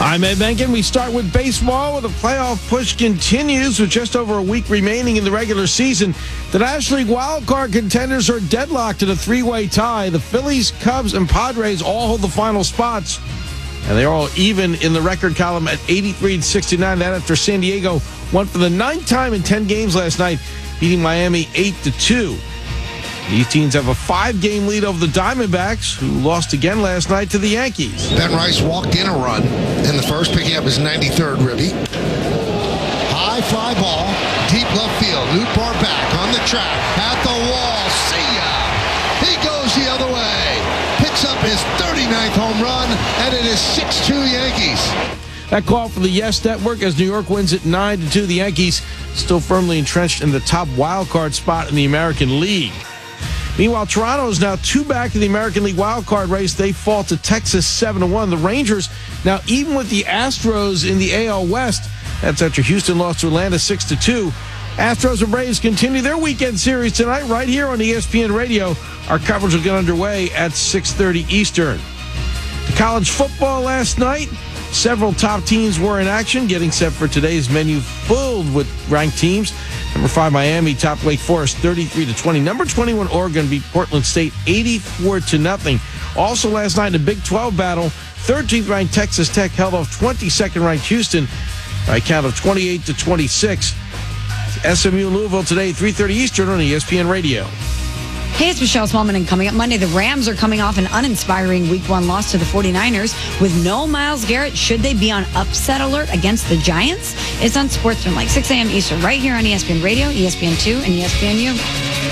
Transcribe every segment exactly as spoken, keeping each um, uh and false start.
I'm Ed Menken. We start with baseball, where the playoff push continues with just over a week remaining in the regular season. The National League wildcard contenders are deadlocked in a three-way tie. The Phillies, Cubs, and Padres all hold the final spots, and they're all even in the record column at eighty-three and sixty-nine. That after San Diego won for the ninth time in ten games last night, beating Miami eight to two. These teams have a five-game lead over the Diamondbacks, who lost again last night to the Yankees. Ben Rice walked in a run in the first, picking up his ninety-third ribby. High fly ball, deep left field. Nootbaar back on the track, at the wall. See ya! He goes the other way. Picks up his thirty-ninth home run, and it is six two Yankees. That call for the Yes Network as New York wins it nine to two. The Yankees still firmly entrenched in the top wild-card spot in the American League. Meanwhile, Toronto is now two back in the American League wildcard race. They fall to Texas seven to one. The Rangers now even with the Astros in the A L West. That's after Houston lost to Atlanta six to two. Astros and Braves continue their weekend series tonight right here on E S P N Radio. Our coverage will get underway at six thirty Eastern. The college football last night. Several top teams were in action, getting set for today's menu filled with ranked teams. Number five, Miami topped Wake Forest thirty-three to twenty. Number twenty-one, Oregon beat Portland State eighty-four to nothing. Also last night in the Big twelve battle, thirteenth ranked Texas Tech held off twenty-second ranked Houston by a count of twenty-eight to twenty-six. S M U and Louisville today, three thirty Eastern on E S P N Radio. Hey, it's Michelle Smallman, and coming up Monday, the Rams are coming off an uninspiring week one loss to the forty-niners. With no Myles Garrett, should they be on upset alert against the Giants? It's on Sportsman, like six a.m. Eastern, right here on E S P N Radio, E S P N two, and E S P N U.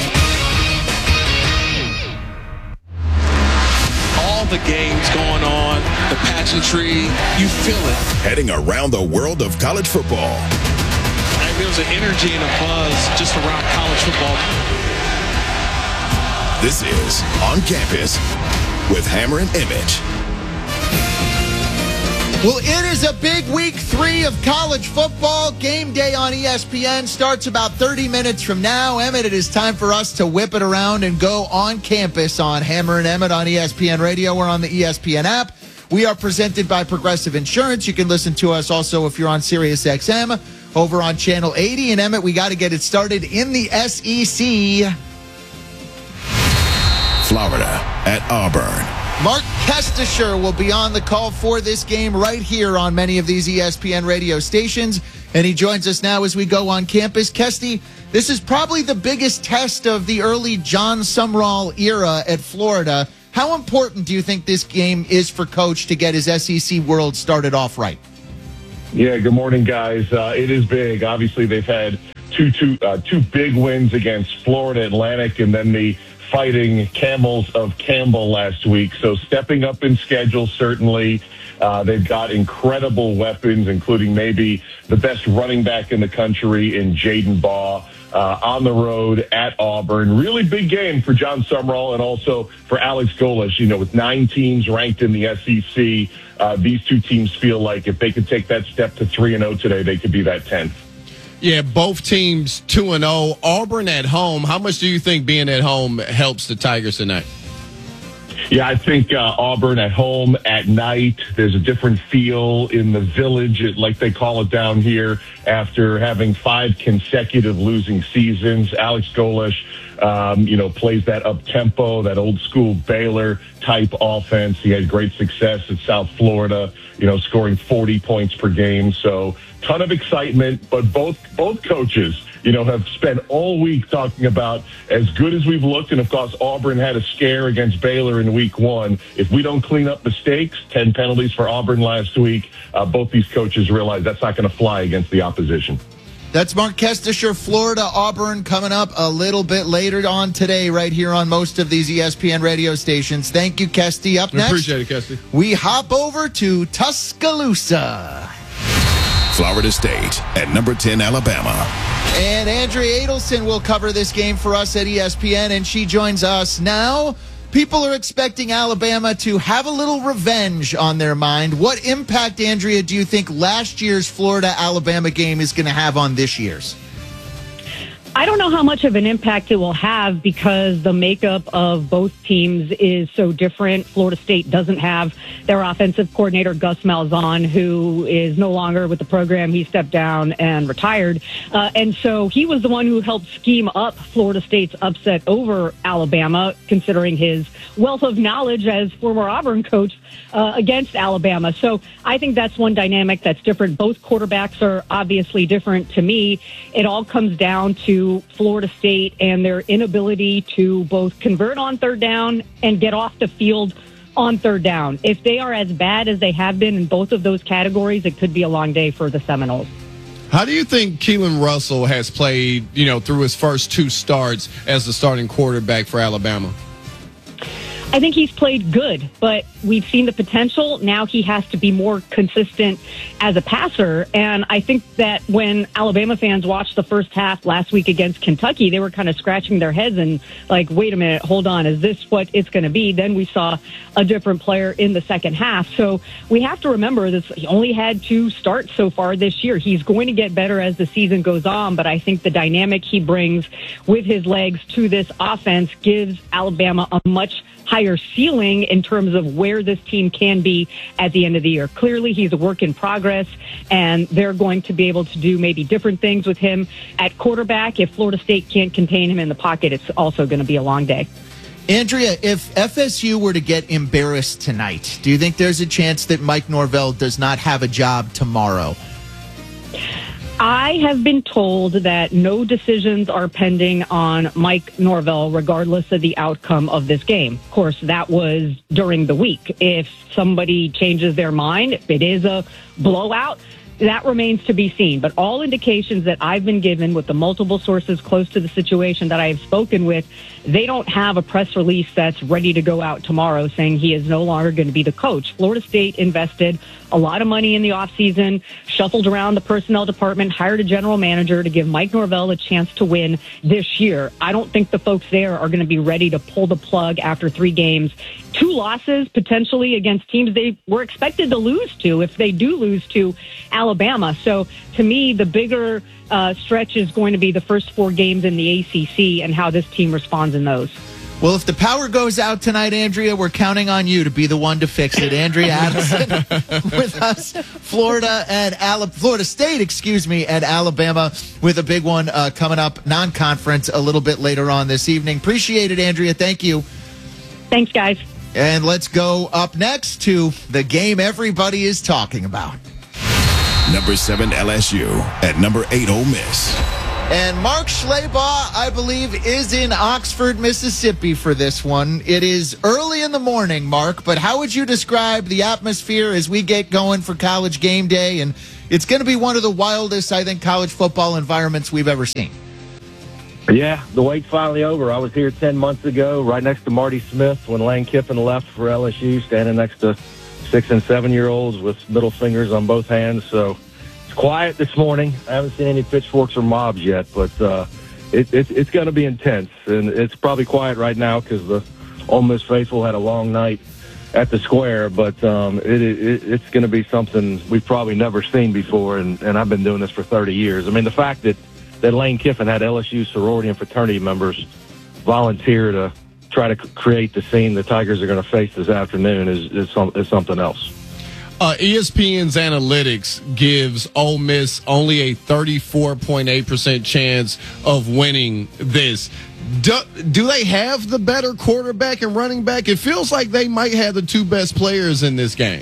All the games going on, the pageantry, you feel it. Heading around the world of college football. And there's an energy and a buzz just around college football. This is On Campus with Hammer and Emmett. Well, it is a big week three of college football. Game day on E S P N starts about thirty minutes from now. Emmett, it is time for us to whip it around and go on campus on Hammer and Emmett on E S P N Radio or on the E S P N app. We are presented by Progressive Insurance. You can listen to us also if you're on Sirius X M over on Channel eighty. And Emmett, we got to get it started in the S E C. Florida at Auburn. Mark Kestisher will be on the call for this game right here on many of these E S P N radio stations, and he joins us now as we go on campus. Kesty, this is probably the biggest test of the early John Sumrall era at Florida. How important do you think this game is for Coach to get his S E C world started off right? Yeah, good morning, guys. Uh, it is big. Obviously, they've had two, two, uh, two big wins against Florida Atlantic and then the Fighting Camels of Campbell last week. So stepping up in schedule, certainly. Uh, they've got incredible weapons, including maybe the best running back in the country in Jaden Baugh. Uh, on the road at Auburn. Really big game for John Sumrall and also for Alex Golesh. You know, with nine teams ranked in the S E C, uh, these two teams feel like if they could take that step to three and oh today, they could be that tenth. Yeah, both teams two and oh. Auburn at home. How much do you think being at home helps the Tigers tonight? Yeah, I think uh, Auburn at home at night, there's a different feel in the village, like they call it down here, after having five consecutive losing seasons. Alex Golesh, um, you know, plays that up-tempo, that old-school Baylor-type offense. He had great success at South Florida, you know, scoring forty points per game. So ton of excitement, but both both coaches, you know, have spent all week talking about as good as we've looked. And, of course, Auburn had a scare against Baylor in week one. If we don't clean up mistakes, ten penalties for Auburn last week, uh, both these coaches realize that's not going to fly against the opposition. That's Mark Kestisher, Florida, Auburn, coming up a little bit later on today right here on most of these E S P N radio stations. Thank you, Kesty. Up next, appreciate it, Kesty. We hop over to Tuscaloosa. Florida State at number ten, Alabama. And Andrea Adelson will cover this game for us at E S P N, and she joins us now. People are expecting Alabama to have a little revenge on their mind. What impact, Andrea, do you think last year's Florida-Alabama game is going to have on this year's? I don't know how much of an impact it will have because the makeup of both teams is so different. Florida State doesn't have their offensive coordinator, Gus Malzahn, who is no longer with the program. He stepped down and retired. Uh, and so he was the one who helped scheme up Florida State's upset over Alabama, considering his wealth of knowledge as former Auburn coach uh, against Alabama. So I think that's one dynamic that's different. Both quarterbacks are obviously different. To me, it all comes down to Florida State and their inability to both convert on third down and get off the field on third down. If they are as bad as they have been in both of those categories, it could be a long day for the Seminoles. How do you think Keelan Russell has played, you know, through his first two starts as the starting quarterback for Alabama? I think he's played good, but we've seen the potential. Now he has to be more consistent as a passer. And I think that when Alabama fans watched the first half last week against Kentucky, they were kind of scratching their heads and like, wait a minute, hold on, is this what it's going to be? Then we saw a different player in the second half. So we have to remember that he only had two starts so far this year. He's going to get better as the season goes on, but I think the dynamic he brings with his legs to this offense gives Alabama a much higher ceiling in terms of where this team can be at the end of the year. Clearly, he's a work in progress, and they're going to be able to do maybe different things with him at quarterback. If Florida State can't contain him in the pocket, it's also going to be a long day. Andrea, if F S U were to get embarrassed tonight, do you think there's a chance that Mike Norvell does not have a job tomorrow? I have been told that no decisions are pending on Mike Norvell, regardless of the outcome of this game. Of course, that was during the week. If somebody changes their mind, if it is a blowout, that remains to be seen. But all indications that I've been given with the multiple sources close to the situation that I have spoken with, they don't have a press release that's ready to go out tomorrow saying he is no longer going to be the coach. Florida State invested a lot of money in the offseason, shuffled around the personnel department, hired a general manager to give Mike Norvell a chance to win this year. I don't think the folks there are going to be ready to pull the plug after three games. Two losses potentially against teams they were expected to lose to if they do lose to Alabama. So to me, the bigger uh, stretch is going to be the first four games in the A C C and how this team responds in those. Well, if the power goes out tonight, Andrea, we're counting on you to be the one to fix it. Andrea Addison with us, Florida and Ala- Florida State, excuse me, and Alabama with a big one uh, coming up, non-conference, a little bit later on this evening. Appreciate it, Andrea. Thank you. Thanks, guys. And let's go up next to the game everybody is talking about. Number seven, L S U. At number eight, Ole Miss. And Mark Schleybaugh, I believe, is in Oxford, Mississippi for this one. It is early in the morning, Mark, but how would you describe the atmosphere as we get going for College game day? And it's going to be one of the wildest, I think, college football environments we've ever seen. Yeah, the wait's finally over. I was here ten months ago, right next to Marty Smith when Lane Kiffin left for L S U, standing next to six- and seven-year-olds with middle fingers on both hands. So it's quiet this morning. I haven't seen any pitchforks or mobs yet, but uh, it, it, it's going to be intense. And it's probably quiet right now because the Ole Miss faithful had a long night at the square, but um, it, it, it's going to be something we've probably never seen before, and, and I've been doing this for thirty years. I mean, the fact that that Lane Kiffin had L S U sorority and fraternity members volunteer to try to create the scene the Tigers are going to face this afternoon is, is, some, is something else. Uh, E S P N's analytics gives Ole Miss only a thirty-four point eight percent chance of winning this. Do, do they have the better quarterback and running back? It feels like they might have the two best players in this game.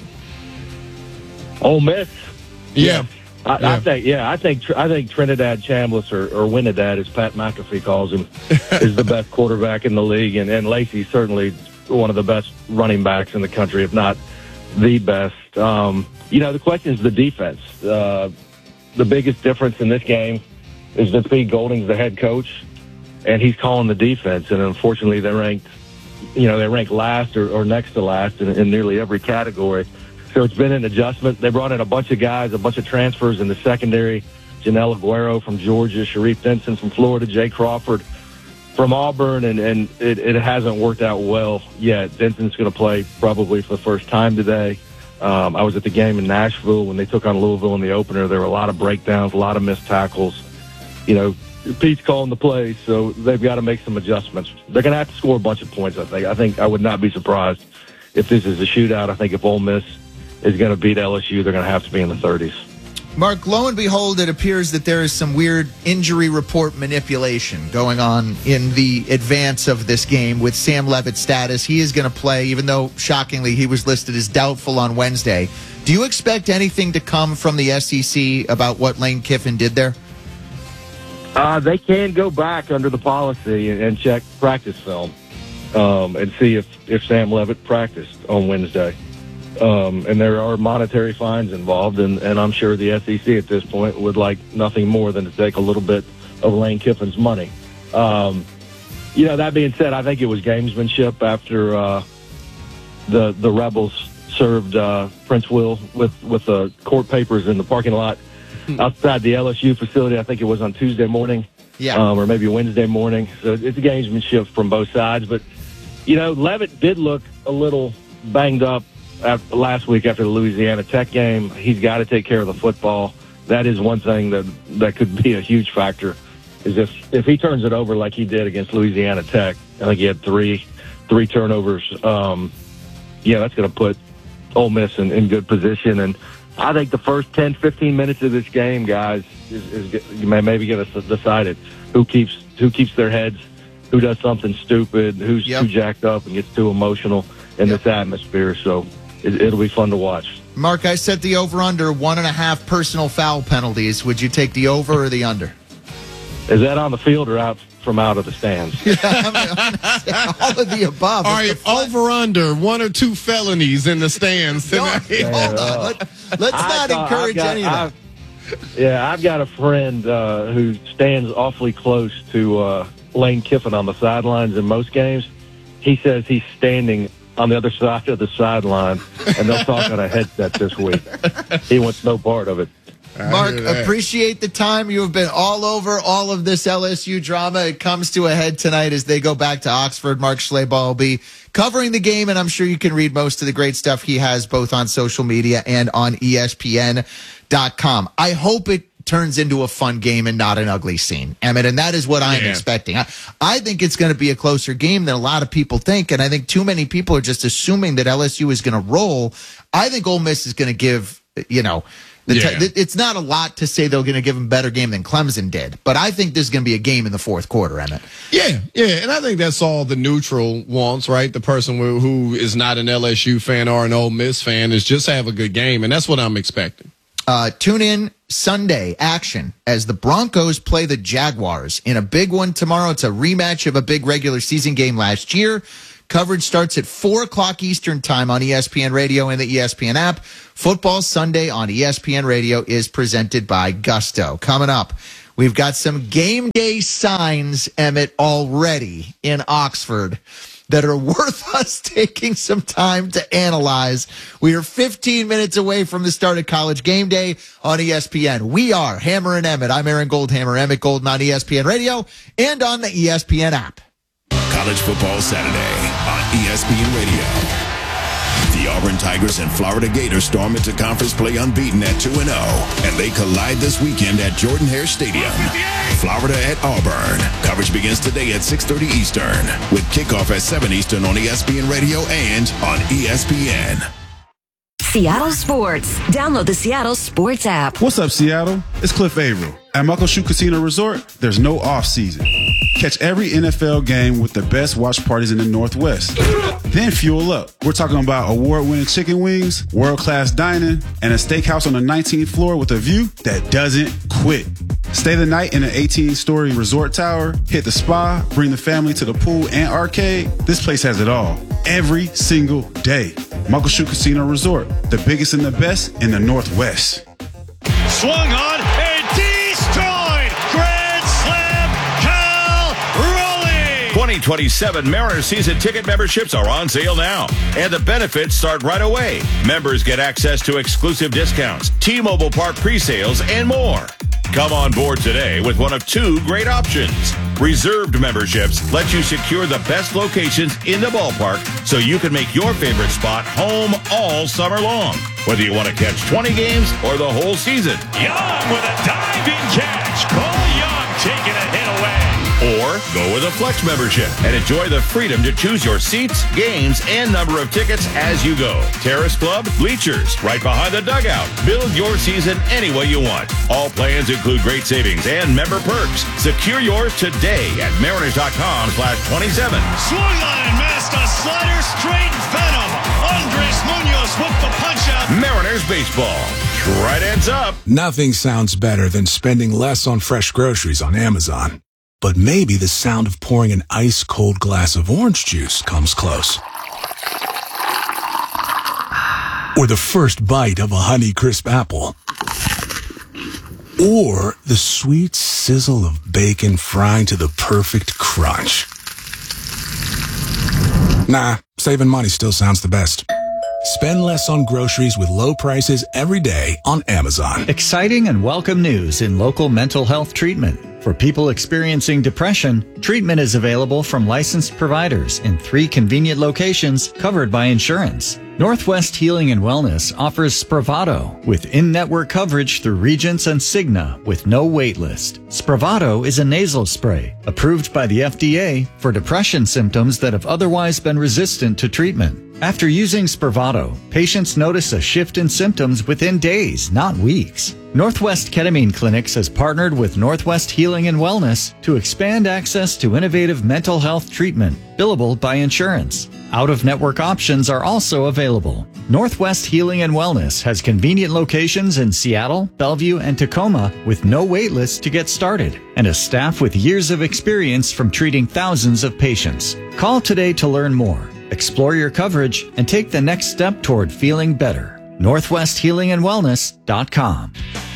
Ole Miss? Yeah. I, yeah. I think, yeah, I think, I think Trinidad Chambliss or, or Winidad, as Pat McAfee calls him, is the best quarterback in the league, and, and Lacey's certainly one of the best running backs in the country, if not the best. Um, you know, the question is the defense. Uh, the biggest difference in this game is that Pete Golding's the head coach, and he's calling the defense, and unfortunately, they ranked, you know, they ranked last or, or next to last in, in nearly every category. So it's been an adjustment. They brought in a bunch of guys, a bunch of transfers in the secondary. Janelle Aguero from Georgia, Sharif Denson from Florida, Jay Crawford from Auburn, and, and it, it hasn't worked out well yet. Denson's going to play probably for the first time today. Um, I was at the game in Nashville when they took on Louisville in the opener. There were a lot of breakdowns, a lot of missed tackles. You know, Pete's calling the plays, so they've got to make some adjustments. They're going to have to score a bunch of points, I think. I think I would not be surprised if this is a shootout. I think if Ole Miss is going to beat L S U, they're going to have to be in the thirties. Mark, lo and behold, it appears that there is some weird injury report manipulation going on in the advance of this game with Sam Levitt's status. He is going to play, even though, shockingly, he was listed as doubtful on Wednesday. Do you expect anything to come from the S E C about what Lane Kiffin did there? Uh, they can go back under the policy and, and check practice film um, and see if, if Sam Levitt practiced on Wednesday. Um, and there are monetary fines involved, and, and I'm sure the S E C at this point would like nothing more than to take a little bit of Lane Kiffin's money. Um, you know, that being said, I think it was gamesmanship after uh, the the Rebels served uh, Prince Will with, with the court papers in the parking lot outside the L S U facility. I think it was on Tuesday morning, yeah, um, or maybe Wednesday morning. So it's a gamesmanship from both sides. But, you know, Levitt did look a little banged up after, last week after the Louisiana Tech game. He's got to take care of the football. That is one thing that that could be a huge factor, is if, if he turns it over like he did against Louisiana Tech. I think he had three three turnovers. Um, yeah, that's going to put Ole Miss in, in good position. And I think the first ten, fifteen minutes of this game, guys, is, is you may maybe get us decided who keeps who keeps their heads, who does something stupid, who's yep. too jacked up and gets too emotional in yep. this atmosphere. So it, it'll be fun to watch. Mark, I set the over-under one and a half personal foul penalties. Would you take the over or the under? Is that on the field or out from out of the stands? Yeah, I mean, all of the above. All right, over under one or two felonies in the stands tonight. Hold on. Let, let's not I, encourage got, any of that. I've, yeah, I've got a friend uh, who stands awfully close to uh, Lane Kiffin on the sidelines in most games. He says he's standing on the other side of the sideline, and they'll talk on a headset this week. He wants no part of it. Mark, appreciate the time. You have been all over all of this L S U drama. It comes to a head tonight as they go back to Oxford. Mark Schlabach will be covering the game, and I'm sure you can read most of the great stuff he has both on social media and on E S P N dot com. I hope it turns into a fun game and not an ugly scene, Emmett, and that is what I'm yeah. expecting. I, I think it's going to be a closer game than a lot of people think, and I think too many people are just assuming that L S U is going to roll. I think Ole Miss is going to give, you know, The yeah. t- it's not a lot to say they're going to give them a better game than Clemson did, but I think this is going to be a game in the fourth quarter, Emmett. Yeah, yeah, and I think that's all the neutral wants, right? The person who, who is not an L S U fan or an Ole Miss fan is just have a good game, and that's what I'm expecting. Uh, tune in Sunday action as the Broncos play the Jaguars in a big one tomorrow. It's a rematch of a big regular season game last year. Coverage starts at four o'clock Eastern time on E S P N Radio and the E S P N app. Football Sunday on E S P N Radio is presented by Gusto. Coming up, we've got some game day signs, Emmett, already in Oxford that are worth us taking some time to analyze. We are fifteen minutes away from the start of College Game Day on E S P N. We are Hammer and Emmett. I'm Aaron Goldhammer, Emmett Golden on E S P N Radio and on the E S P N app. College Football Saturday on E S P N Radio. The Auburn Tigers and Florida Gators storm into conference play unbeaten at two and oh, and they collide this weekend at Jordan-Hare Stadium. Florida at Auburn. Coverage begins today at six thirty Eastern, with kickoff at seven Eastern on E S P N Radio and on E S P N. Seattle Sports. Download the Seattle Sports app. What's up, Seattle? It's Cliff Averill. At Muckleshoot Casino Resort, there's no off-season. Catch every N F L game with the best watch parties in the Northwest. Then fuel up. We're talking about award-winning chicken wings, world-class dining, and a steakhouse on the nineteenth floor with a view that doesn't quit. Stay the night in an eighteen-story resort tower, hit the spa, bring the family to the pool and arcade. This place has it all. Every single day. Muckleshoot Casino Resort, the biggest and the best in the Northwest. Swung on and destroyed. Grand slam, Cal Raleigh. twenty twenty-seven Mariners season ticket memberships are on sale now, and the benefits start right away. Members get access to exclusive discounts, T-Mobile Park pre-sales, and more. Come on board today with one of two great options. Reserved memberships let you secure the best locations in the ballpark so you can make your favorite spot home all summer long. Whether you want to catch twenty games or the whole season. Young with a diving catch. Cole Young taking a hit Or go with a Flex membership and enjoy the freedom to choose your seats, games, and number of tickets as you go. Terrace Club, bleachers, right behind the dugout. Build your season any way you want. All plans include great savings and member perks. Secure yours today at mariners.com slash 27. Swung on and missed a slider straight venom. Andres Munoz with the punch out. Mariners baseball. Right ends up. Nothing sounds better than spending less on fresh groceries on Amazon. But maybe the sound of pouring an ice-cold glass of orange juice comes close. Or the first bite of a Honeycrisp apple. Or the sweet sizzle of bacon frying to the perfect crunch. Nah, saving money still sounds the best. Spend less on groceries with low prices every day on Amazon. Exciting and welcome news in local mental health treatment. For people experiencing depression, treatment is available from licensed providers in three convenient locations covered by insurance. Northwest Healing and Wellness offers Spravato with in-network coverage through Regents and Cigna with no wait list. Spravato is a nasal spray approved by the F D A for depression symptoms that have otherwise been resistant to treatment. After using Spravato, patients notice a shift in symptoms within days, not weeks. Northwest Ketamine Clinics has partnered with Northwest Healing and Wellness to expand access to innovative mental health treatment, billable by insurance. Out-of-network options are also available. Northwest Healing and Wellness has convenient locations in Seattle, Bellevue, and Tacoma with no wait list to get started, and a staff with years of experience from treating thousands of patients. Call today to learn more. Explore your coverage and take the next step toward feeling better. Northwest Healing and Wellness dot com.